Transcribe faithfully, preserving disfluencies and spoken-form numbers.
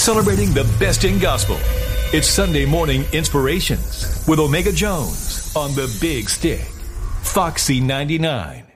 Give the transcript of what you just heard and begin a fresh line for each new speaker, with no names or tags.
celebrating the best in gospel. It's Sunday Morning Inspirations with Omega Jones on the Big Stick, Foxy ninety-nine.